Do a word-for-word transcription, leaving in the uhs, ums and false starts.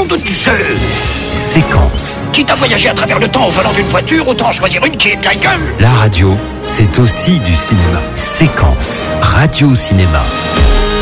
nom de Zeus. Séquence. Quitte à voyager à travers le temps au volant d'une voiture, autant choisir une qui est de la gueule. La radio, c'est aussi du cinéma. Séquence. Radio-cinéma.